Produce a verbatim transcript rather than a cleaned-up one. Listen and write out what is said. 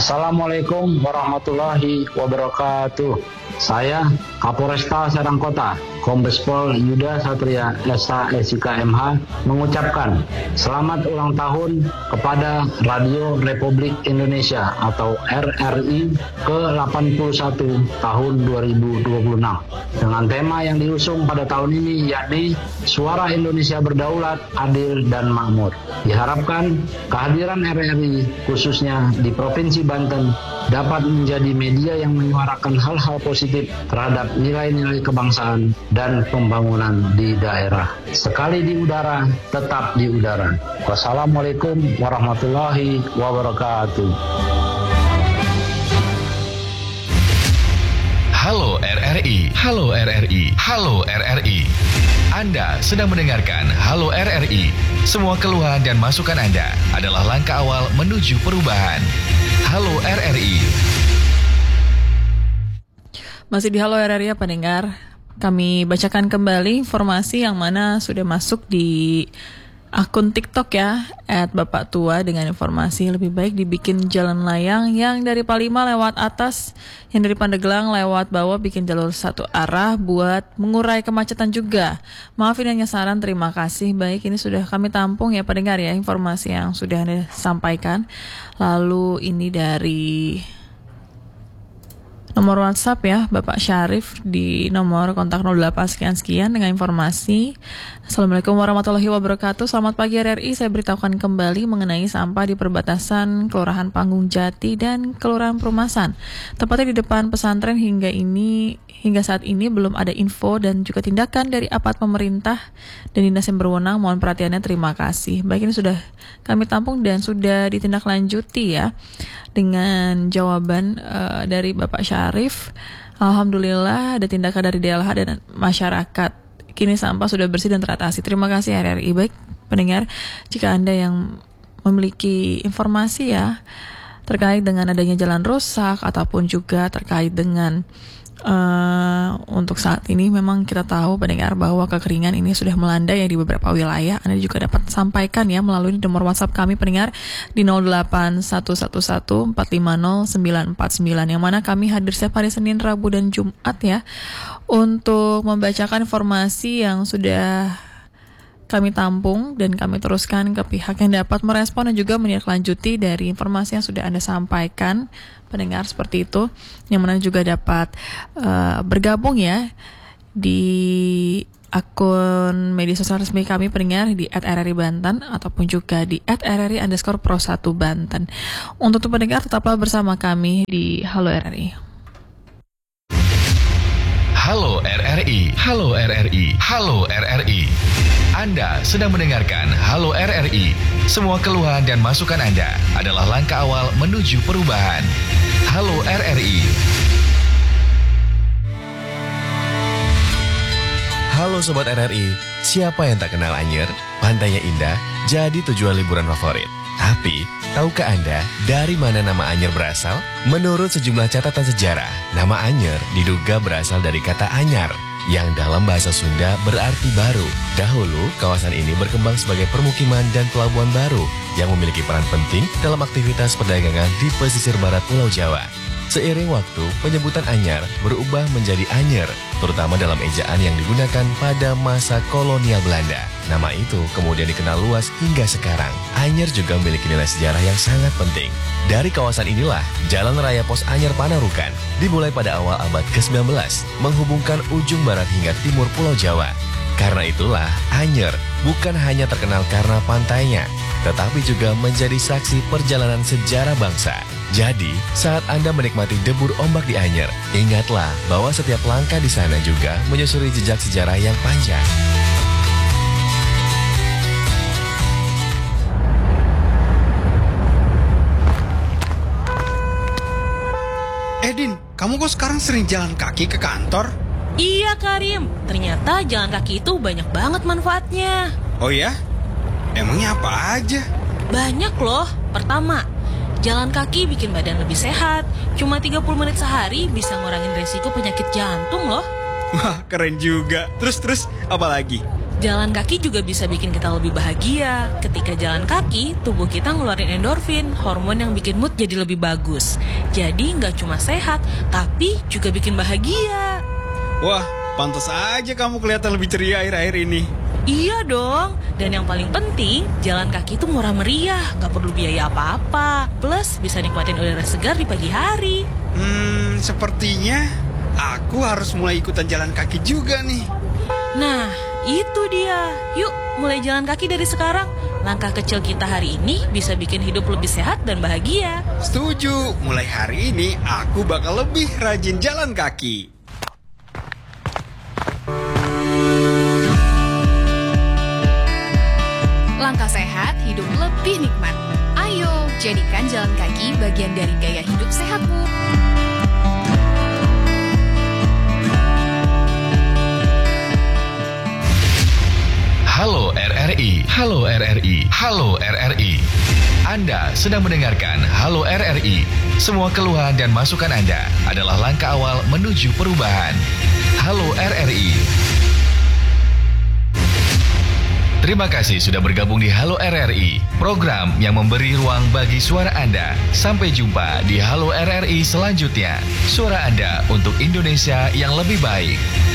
Assalamualaikum warahmatullahi wabarakatuh. Saya Kapolresta Serang Kota, Kombes Pol Yuda Satria S H S I K M H mengucapkan selamat ulang tahun kepada Radio Republik Indonesia atau R R I ke delapan puluh satu tahun dua ribu dua puluh enam dengan tema yang diusung pada tahun ini yakni Suara Indonesia Berdaulat, Adil dan Makmur. Diharapkan kehadiran R R I khususnya di Provinsi Banten dapat menjadi media yang menyuarakan hal-hal positif terhadap nilai-nilai kebangsaan dan pembangunan di daerah. Sekali di udara, tetap di udara. Wassalamualaikum warahmatullahi wabarakatuh. Halo R R I, halo R R I, halo R R I. Anda sedang mendengarkan Halo R R I. Semua keluhan dan masukan Anda adalah langkah awal menuju perubahan. Halo R R I. Masih di Halo R R I ya pendengar. Kami bacakan kembali informasi yang mana sudah masuk di akun TikTok ya, at Bapak Tua, dengan informasi lebih baik dibikin jalan layang yang dari Palima lewat atas, yang dari Pandeglang lewat bawah, bikin jalur satu arah buat mengurai kemacetan juga. Maafin hanya saran, terima kasih. Baik, ini sudah kami tampung ya pendengar ya, informasi yang sudah Anda sampaikan. Lalu ini dari nomor WhatsApp ya, Bapak Syarif di nomor kontak nol delapan sekian-sekian dengan informasi. Assalamualaikum warahmatullahi wabarakatuh. Selamat pagi R R I, saya beritahukan kembali mengenai sampah di perbatasan Kelurahan Panggung Jati dan Kelurahan Perumasan. Tepatnya di depan pesantren hingga ini hingga saat ini belum ada info dan juga tindakan dari aparat pemerintah dan dinas yang berwenang. Mohon perhatiannya, terima kasih. Baik, ini sudah kami tampung dan sudah ditindaklanjuti ya dengan jawaban uh, dari Bapak Syarif. Alhamdulillah ada tindakan dari D L H dan masyarakat. Kini sampah sudah bersih dan teratasi. Terima kasih R R I. Baik pendengar, jika Anda yang memiliki informasi ya terkait dengan adanya jalan rusak ataupun juga terkait dengan Uh, untuk saat ini memang kita tahu pendengar bahwa kekeringan ini sudah melanda ya di beberapa wilayah. Anda juga dapat sampaikan ya melalui nomor WhatsApp kami pendengar di nol delapan satu satu satu empat lima nol sembilan empat sembilan, yang mana kami hadir setiap hari Senin, Rabu dan Jumat ya untuk membacakan informasi yang sudah kami tampung dan kami teruskan ke pihak yang dapat merespon dan juga menindaklanjuti dari informasi yang sudah Anda sampaikan pendengar, seperti itu, yang mana juga dapat uh, bergabung ya di akun media sosial resmi kami pendengar di at R R I Banten ataupun juga di at R R I underscore pro satu Banten. Untuk pendengar tetaplah bersama kami di Halo R R I. Halo R R I, halo R R I, halo R R I. Anda sedang mendengarkan Halo R R I. Semua keluhan dan masukan Anda adalah langkah awal menuju perubahan. Halo R R I. Halo Sobat R R I, siapa yang tak kenal Anyer? Pantainya indah, jadi tujuan liburan favorit. Tapi, tahukah Anda dari mana nama Anyer berasal? Menurut sejumlah catatan sejarah, nama Anyer diduga berasal dari kata anyar, yang dalam bahasa Sunda berarti baru. Dahulu, kawasan ini berkembang sebagai permukiman dan pelabuhan baru yang memiliki peran penting dalam aktivitas perdagangan di pesisir barat Pulau Jawa. Seiring waktu, penyebutan anyar berubah menjadi anyer, terutama dalam ejaan yang digunakan pada masa kolonial Belanda. Nama itu kemudian dikenal luas hingga sekarang. Anyer juga memiliki nilai sejarah yang sangat penting. Dari kawasan inilah, Jalan Raya Pos Anyer Panarukan dimulai pada awal abad ke sembilan belas, menghubungkan ujung barat hingga timur Pulau Jawa. Karena itulah, Anyer bukan hanya terkenal karena pantainya, tetapi juga menjadi saksi perjalanan sejarah bangsa. Jadi, saat Anda menikmati debur ombak di Anyer, ingatlah bahwa setiap langkah di sana juga menyusuri jejak sejarah yang panjang. Edin, kamu kok sekarang sering jalan kaki ke kantor? Iya Karim, ternyata jalan kaki itu banyak banget manfaatnya. Oh ya? Emangnya apa aja? Banyak loh. Pertama, jalan kaki bikin badan lebih sehat. Cuma tiga puluh menit sehari bisa ngurangin resiko penyakit jantung loh. Wah, keren juga. Terus-terus, apa lagi? Jalan kaki juga bisa bikin kita lebih bahagia. Ketika jalan kaki, tubuh kita ngeluarin endorfin, hormon yang bikin mood jadi lebih bagus. Jadi nggak cuma sehat, tapi juga bikin bahagia. Wah, pantas aja kamu kelihatan lebih ceria akhir-akhir ini. Iya dong, dan yang paling penting, jalan kaki itu murah meriah, gak perlu biaya apa-apa. Plus, bisa nikmatin udara segar di pagi hari. Hmm, sepertinya aku harus mulai ikutan jalan kaki juga nih. Nah, itu dia. Yuk, mulai jalan kaki dari sekarang. Langkah kecil kita hari ini bisa bikin hidup lebih sehat dan bahagia. Setuju, mulai hari ini aku bakal lebih rajin jalan kaki. Langkah sehat, hidup lebih nikmat. Ayo, jadikan jalan kaki bagian dari gaya hidup sehatmu. Halo R R I, halo R R I, halo R R I. Anda sedang mendengarkan Halo R R I. Semua keluhan dan masukan Anda adalah langkah awal menuju perubahan. Halo R R I. Terima kasih sudah bergabung di Halo R R I, program yang memberi ruang bagi suara Anda. Sampai jumpa di Halo R R I selanjutnya. Suara Anda untuk Indonesia yang lebih baik.